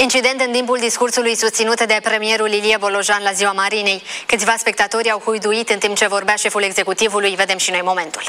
Incident în timpul discursului susținut de premierul Ilie Bolojan la Ziua Marinei. Câțiva spectatori au huiduit în timp ce vorbea șeful executivului. Vedem și noi momentul.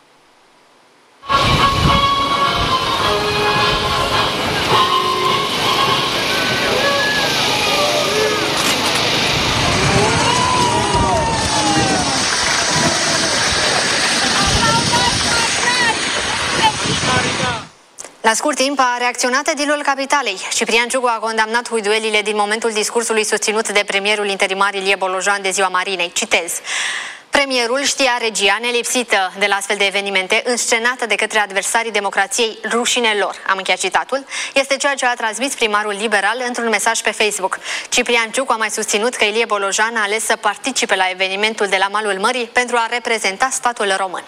La scurt timp a reacționat edilul Capitalei. Ciprian Ciucu a condamnat huiduelile din momentul discursului susținut de premierul interimar Ilie Bolojan de Ziua Marinei. Citez. Premierul știa regia nelipsită de la astfel de evenimente, înscenată de către adversarii democrației, rușine lor. Am încheiat citatul. Este ceea ce a transmis primarul liberal într-un mesaj pe Facebook. Ciprian Ciucu a mai susținut că Ilie Bolojan a ales să participe la evenimentul de la malul mării pentru a reprezenta statul român.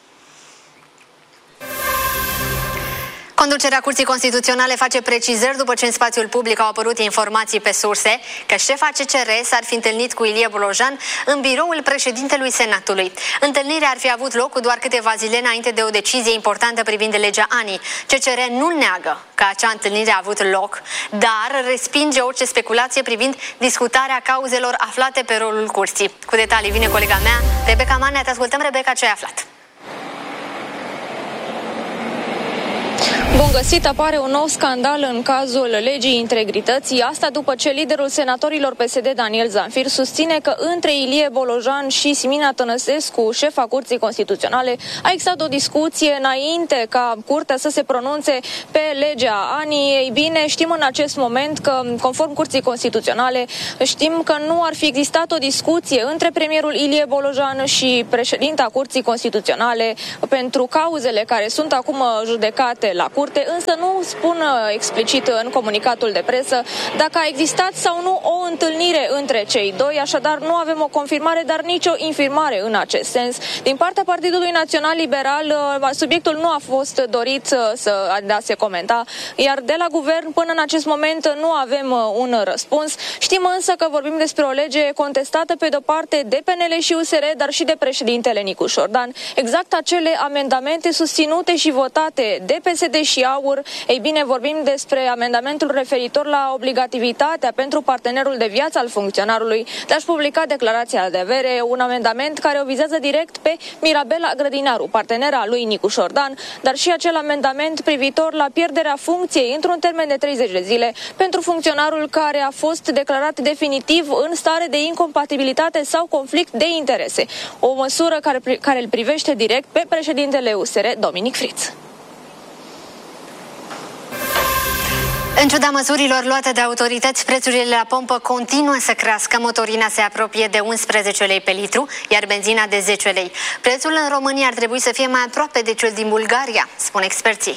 Conducerea Curții Constituționale face precizări după ce în spațiul public au apărut informații pe surse că șefa CCR s-ar fi întâlnit cu Ilie Bolojan în biroul președintelui Senatului. Întâlnirea ar fi avut loc doar câteva zile înainte de o decizie importantă privind legea ANI. CCR nu neagă că acea întâlnire a avut loc, dar respinge orice speculație privind discutarea cauzelor aflate pe rolul Curții. Cu detalii vine colega mea, Rebecca Manea. Te ascultăm, Rebecca, ce ai aflat? Bun găsit, apare un nou scandal în cazul legii integrității, asta după ce liderul senatorilor PSD Daniel Zamfir susține că între Ilie Bolojan și Simina Tănăsescu, șefa Curții Constituționale, a existat o discuție înainte ca Curtea să se pronunțe pe legea ANI. Ei bine, știm în acest moment că, conform Curții Constituționale, știm că nu ar fi existat o discuție între premierul Ilie Bolojan și președinta Curții Constituționale pentru cauzele care sunt acum judecate la Curte, însă nu spun explicit în comunicatul de presă dacă a existat sau nu o întâlnire între cei doi, așadar nu avem o confirmare, dar nici o infirmare în acest sens. Din partea Partidului Național Liberal, subiectul nu a fost dorit să se comenta, iar de la guvern până în acest moment nu avem un răspuns. Știm însă că vorbim despre o lege contestată pe de-o parte de PNL și USR, dar și de președintele Nicu Șordan. Exact acele amendamente susținute și votate de PSD și AUR. Ei bine, vorbim despre amendamentul referitor la obligativitatea pentru partenerul de viață al funcționarului de a-și publica declarația de avere, un amendament care o vizează direct pe Mirabela Grădinaru, partenera lui Nicu Șordan, dar și acel amendament privitor la pierderea funcției într-un termen de 30 de zile pentru funcționarul care a fost declarat definitiv în stare de incompatibilitate sau conflict de interese. O măsură care îl privește direct pe președintele USR, Dominic Friț. În ciuda măsurilor luate de autorități, prețurile la pompă continuă să crească. Motorina se apropie de 11 lei pe litru, iar benzina de 10 lei. Prețul în România ar trebui să fie mai aproape de cel din Bulgaria, spun experții.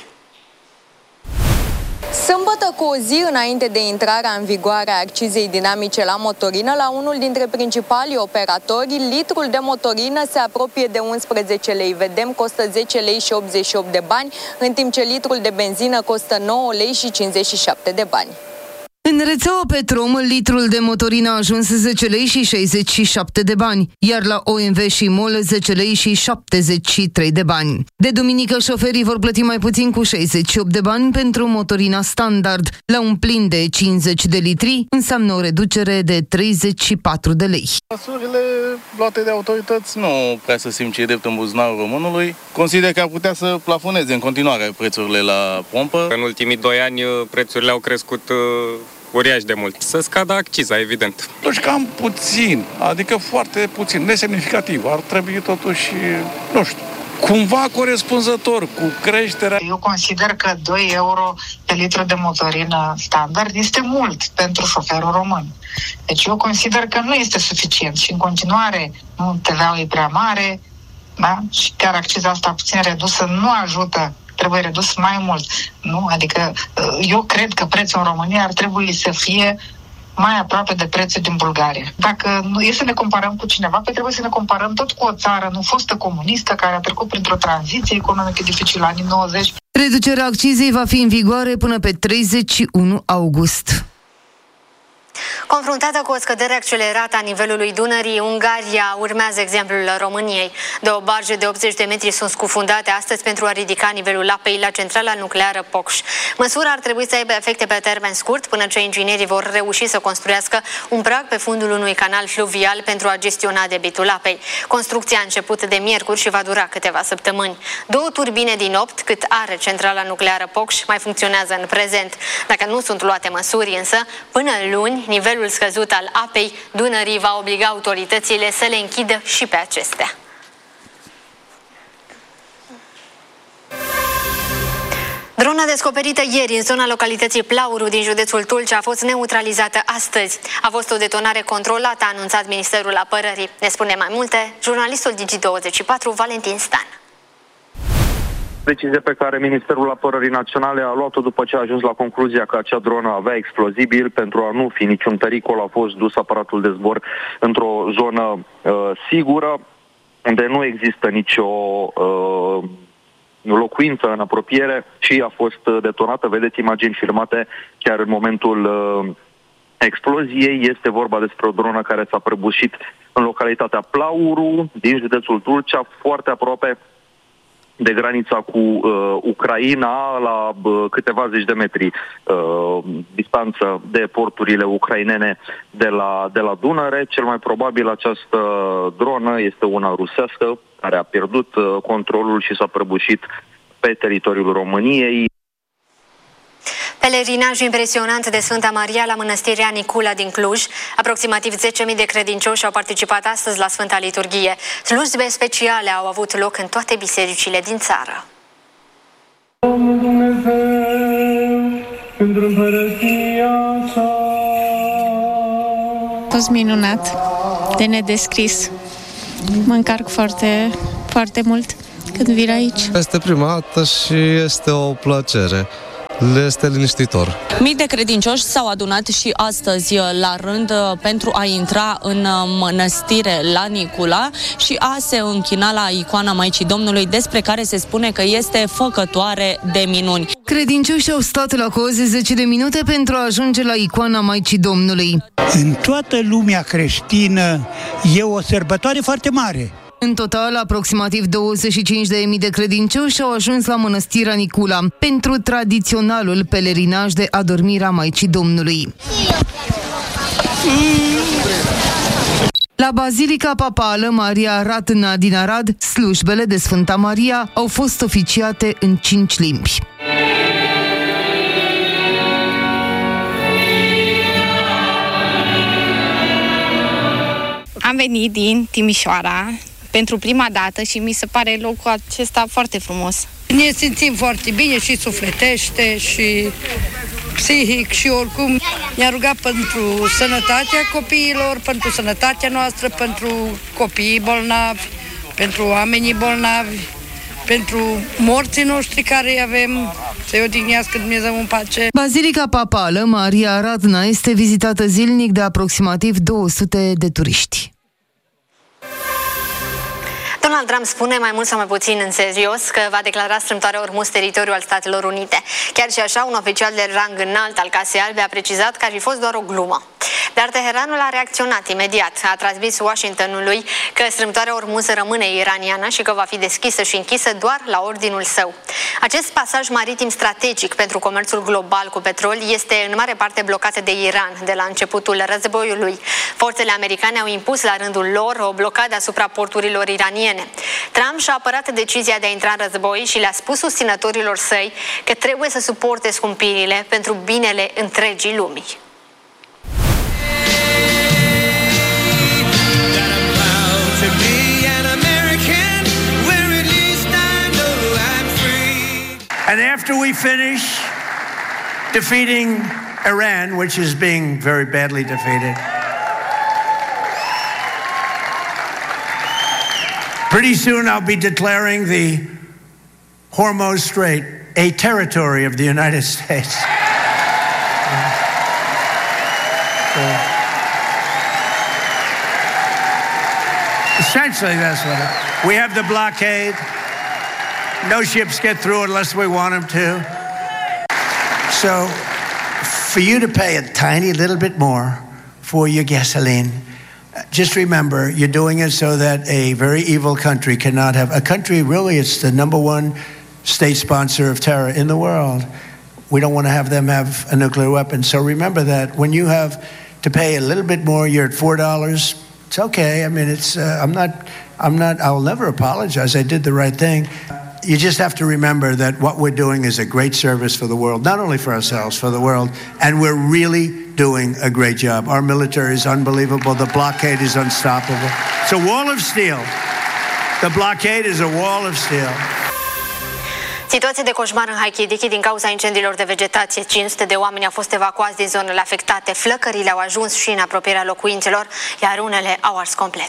Sâmbătă, cu o zi înainte de intrarea în vigoare a accizei dinamice la motorină, la unul dintre principalii operatori, litrul de motorină se apropie de 11 lei. Vedem, costă 10 lei și 88 de bani, în timp ce litrul de benzină costă 9 lei și 57 de bani. În rețeaua Petrom, litrul de motorină a ajuns 10 lei și 67 de bani, iar la OMV și MOL 10 lei și 73 de bani. De duminică, șoferii vor plăti mai puțin cu 68 de bani pentru motorina standard. La un plin de 50 de litri înseamnă o reducere de 34 de lei. Măsurile luate de autorități nu prea să simt ce e drept în buzunarul românului. Consider că ar putea să plafoneze în continuare prețurile la pompă. În ultimii 2 ani prețurile au crescut uriaș de mult. Să scadă acciza, evident. Totuși cam puțin, adică foarte puțin, nesemnificativ. Ar trebui totuși, nu știu, cumva corespunzător cu creșterea. Eu consider că 2 euro pe litru de motorină standard este mult pentru șoferul român. Deci eu consider că nu este suficient și în continuare TVA-ul e prea mare, da? Și chiar acciza asta puțin redusă nu ajută. Trebuie redus mai mult. Nu? Adică eu cred că prețul în România ar trebui să fie mai aproape de prețul din Bulgaria. Dacă nu e să ne comparăm cu cineva, pe trebuie să ne comparăm tot cu o țară nu fostă comunistă care a trecut printr-o tranziție economică dificilă anii 90. Reducerea accizei va fi în vigoare până pe 31 august. Confruntată cu o scădere accelerată a nivelului Dunării, Ungaria urmează exemplul României. Două barge de 80 de metri sunt scufundate astăzi pentru a ridica nivelul apei la centrala nucleară Pocș. Măsura ar trebui să aibă efecte pe termen scurt, până ce inginerii vor reuși să construiască un prag pe fundul unui canal fluvial pentru a gestiona debitul apei. Construcția a început de miercuri și va dura câteva săptămâni. 2 turbine din 8, cât are centrala nucleară Pocș, mai funcționează în prezent. Dacă nu sunt luate măsuri însă, până luni, nivelul scăzut al apei Dunării va obliga autoritățile să le închidă și pe acestea. Drona descoperită ieri în zona localității Plauru din județul Tulcea a fost neutralizată astăzi. A fost o detonare controlată, a anunțat Ministerul Apărării. Ne spune mai multe jurnalistul Digi24 Valentin Stan. Decizie pe care Ministerul Apărării Naționale a luat-o după ce a ajuns la concluzia că acea dronă avea explozibil. Pentru a nu fi niciun pericol, a fost dus aparatul de zbor într-o zonă sigură, unde nu există nicio locuință în apropiere și a fost detonată. Vedeți imagini filmate chiar în momentul exploziei. Este vorba despre o dronă care s-a prăbușit în localitatea Plauru, din județul Tulcea, foarte aproape de granița cu Ucraina, la câteva zeci de metri distanță de porturile ucrainene de la Dunăre. Cel mai probabil această dronă este una rusească care a pierdut controlul și s-a prăbușit pe teritoriul României. Pelerinaj impresionant de Sfânta Maria la Mănăstirea Nicula din Cluj. Aproximativ 10.000 de credincioși au participat astăzi la Sfânta Liturghie. Slujbe speciale au avut loc în toate bisericile din țară. Domnul Dumnezeu, pentru împărăția sa. A fost minunat, de nedescris. Mă încarc foarte, foarte mult când vin aici. Este prima dată și este o plăcere. Le este liniștitor. Mii de credincioși s-au adunat și astăzi la rând pentru a intra în mănăstire la Nicula și a se închina la icoana Maicii Domnului, despre care se spune că este făcătoare de minuni. Credincioșii au stat la coze 10 de minute pentru a ajunge la icoana Maicii Domnului. În toată lumea creștină e o sărbătoare foarte mare. În total, aproximativ 25.000 de credincioși au ajuns la Mănăstirea Nicula pentru tradiționalul pelerinaj de adormire a Maicii Domnului. La Bazilica Papală Maria Ratna din Arad, slujbele de Sfânta Maria au fost oficiate în 5 limbi. Am venit din Timișoara pentru prima dată și mi se pare locul acesta foarte frumos. Ne simțim foarte bine și sufletește și psihic și oricum ne-a rugat pentru sănătatea copiilor, pentru sănătatea noastră, pentru copiii bolnavi, pentru oamenii bolnavi, pentru morții noștri care îi avem, să-i odihnească Dumnezeu în pace. Bazilica Papală Maria Ratna este vizitată zilnic de aproximativ 200 de turiști. Donald Trump spune mai mult sau mai puțin în serios că va declara strâmtoarea Ormuz teritoriul al Statelor Unite. Chiar și așa, un oficial de rang înalt al Casei Albe a precizat că ar fi fost doar o glumă. Dar Teheranul a reacționat imediat. A transmis Washingtonului că strâmtoarea Ormuz rămâne iraniană și că va fi deschisă și închisă doar la ordinul său. Acest pasaj maritim strategic pentru comerțul global cu petrol este în mare parte blocat de Iran de la începutul războiului. Forțele americane au impus la rândul lor o blocadă asupra porturilor iraniene. Trump și-a apărat decizia de a intra în război și le-a spus susținătorilor săi că trebuie să suporte scumpirile pentru binele întregii lumii. And after we finish defeating Iran, which is being very badly defeated, pretty soon I'll be declaring the Hormuz Strait a territory of the United States. Essentially, that's what it is. We have the blockade. No ships get through unless we want them to. So, for you to pay a tiny little bit more for your gasoline. Just remember, you're doing it so that a very evil country cannot have... A country, really, it's the number one state sponsor of terror in the world. We don't want to have them have a nuclear weapon. So remember that when you have to pay a little bit more, you're at $4, it's okay. I mean, it's... I'll never apologize. I did the right thing. You just have to remember that what we're doing is a great service for the world, not only for ourselves, for the world, and we're really doing a great job. Our military is unbelievable. The blockade is unstoppable. It's a wall of steel. The blockade is a wall of steel. Situație de coșmar în Halkidiki din cauza incendiilor de vegetație. 500 de oameni au fost evacuați din zonele afectate. Flăcările au ajuns și în apropierea locuințelor, iar unele au ars complet.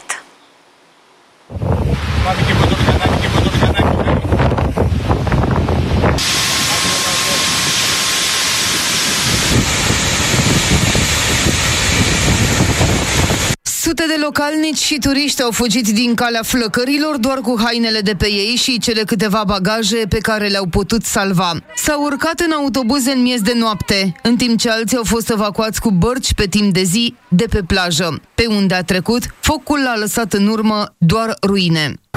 Sute de localnici și turiști au fugit din calea flăcărilor doar cu hainele de pe ei și cele câteva bagaje pe care le-au putut salva. S-au urcat în autobuze în miez de noapte, în timp ce alții au fost evacuați cu bărci pe timp de zi de pe plajă. Pe unde a trecut, focul a lăsat în urmă doar ruine.